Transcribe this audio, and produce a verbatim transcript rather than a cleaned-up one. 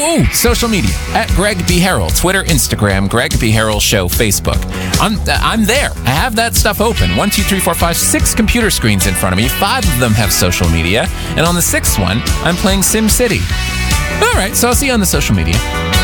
Oh, oh, social media. At Greg B. Harrell. Twitter, Instagram, Greg B. Harrell Show, Facebook. I'm, I'm there. I have that stuff open. One, two, three, four, five, six computer screens in front of me. Five of them have social media. And on the sixth one, I'm playing SimCity. All right, so I'll see you on the social media.